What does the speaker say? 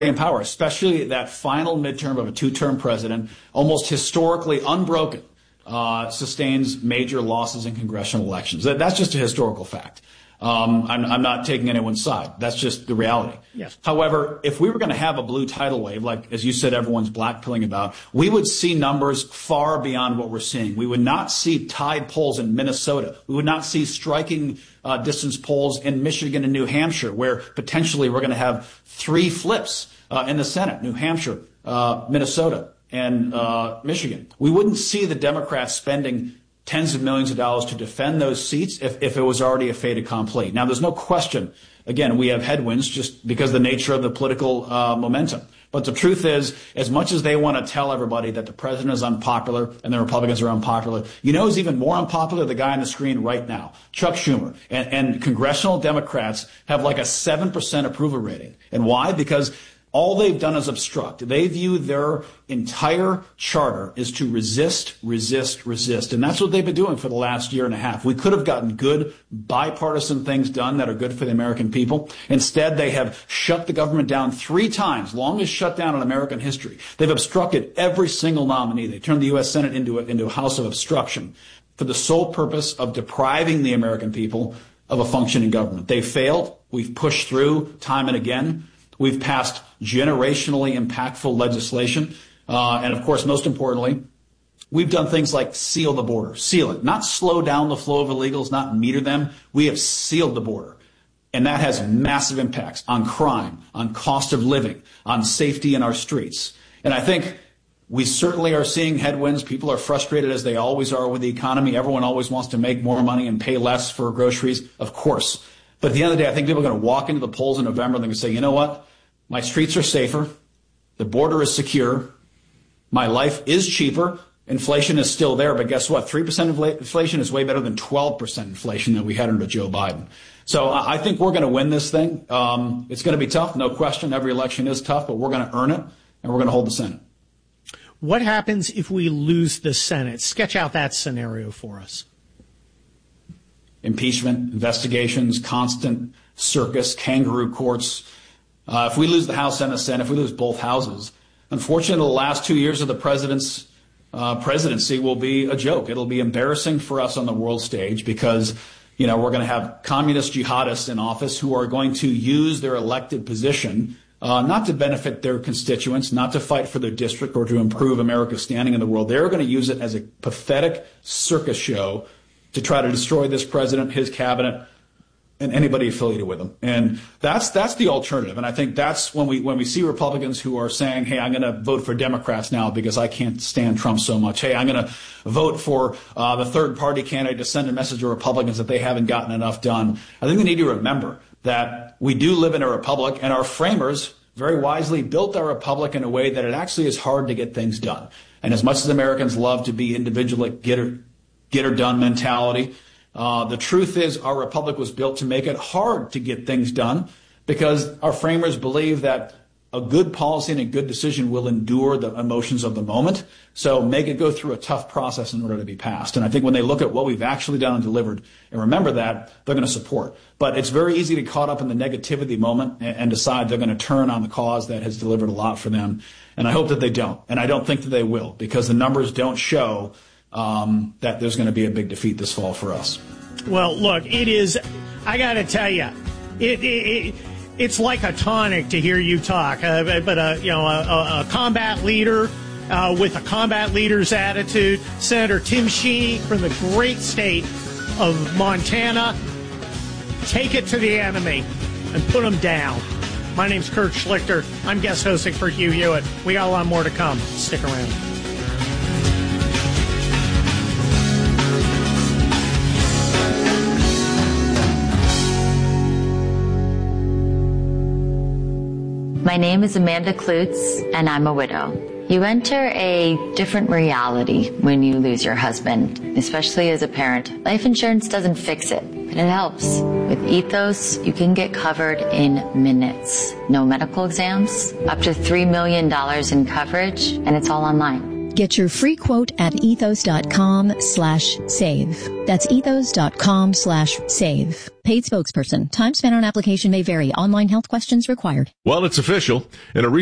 in power, especially that final midterm of a two-term president, almost historically unbroken, sustains major losses in congressional elections. That's just a historical fact. I'm not taking anyone's side. That's just the reality. Yes. However, if we were going to have a blue tidal wave, like, as you said, everyone's blackpilling about, we would see numbers far beyond what we're seeing. We would not see tied polls in Minnesota. We would not see striking distance polls in Michigan and New Hampshire, where potentially we're going to have 3 flips in the Senate, New Hampshire, Minnesota, and Michigan. We wouldn't see the Democrats spending tens of millions of dollars to defend those seats if it was already a fait accompli. Now, there's no question, again, we have headwinds just because of the nature of the political momentum. But the truth is, as much as they want to tell everybody that the president is unpopular and the Republicans are unpopular, you know who's even more unpopular? The guy on the screen right now, Chuck Schumer. And congressional Democrats have like a 7% approval rating. And why? Because all they've done is obstruct. They view their entire charter is to resist, resist, resist. And that's what they've been doing for the last year and a half. We could have gotten good bipartisan things done that are good for the American people. Instead, they have shut the government down 3 times, longest shutdown in American history. They've obstructed every single nominee. They turned the U.S. Senate into a house of obstruction for the sole purpose of depriving the American people of a functioning government. They failed. We've pushed through time and again. We've passed generationally impactful legislation. And, of course, most importantly, we've done things like seal the border. Seal it. Not slow down the flow of illegals, not meter them. We have sealed the border. And that has massive impacts on crime, on cost of living, on safety in our streets. And I think we certainly are seeing headwinds. People are frustrated, as they always are with the economy. Everyone always wants to make more money and pay less for groceries, of course. But at the end of the day, I think people are going to walk into the polls in November and they're going to say, you know what? My streets are safer. The border is secure. My life is cheaper. Inflation is still there, but guess what? 3% inflation is way better than 12% inflation that we had under Joe Biden. So I think we're going to win this thing. It's going to be tough, no question. Every election is tough, but we're going to earn it, and we're going to hold the Senate. What happens if we lose the Senate? Sketch out that scenario for us. Impeachment, investigations, constant circus, kangaroo courts. If we lose the House and the Senate, if we lose both houses, unfortunately, the last 2 years of the president's presidency will be a joke. It'll be embarrassing for us on the world stage because, you know, we're going to have communist jihadists in office who are going to use their elected position not to benefit their constituents, not to fight for their district or to improve America's standing in the world. They're going to use it as a pathetic circus show to try to destroy this president, his cabinet, and anybody affiliated with them. And that's the alternative. And I think that's when we see Republicans who are saying, hey, I'm going to vote for Democrats now because I can't stand Trump so much. Hey, I'm going to vote for the third party candidate to send a message to Republicans that they haven't gotten enough done. I think we need to remember that we do live in a republic, and our framers very wisely built our republic in a way that it actually is hard to get things done. And as much as Americans love to be individualistic, get her done mentality, the truth is our republic was built to make it hard to get things done because our framers believe that a good policy and a good decision will endure the emotions of the moment. So make it go through a tough process in order to be passed. And I think when they look at what we've actually done and delivered and remember that, they're going to support. But it's very easy to get caught up in the negativity moment and decide they're going to turn on the cause that has delivered a lot for them. And I hope that they don't. And I don't think that they will because the numbers don't show that there's going to be a big defeat this fall for us. Well, look, it is, I got to tell you, it's like a tonic to hear you talk. But a combat leader with a combat leader's attitude, Senator Tim Sheehy from the great state of Montana, take it to the enemy and put them down. My name's Kurt Schlichter. I'm guest hosting for Hugh Hewitt. We got a lot more to come. Stick around. My name is Amanda Klutz, and I'm a widow. You enter a different reality when you lose your husband, especially as a parent. Life insurance doesn't fix it, but it helps. With Ethos, you can get covered in minutes. No medical exams, up to $3 million in coverage, and it's all online. Get your free quote at ethos.com/save. That's ethos.com/save. Paid spokesperson. Time spent on application may vary. Online health questions required. Well, it's official. In a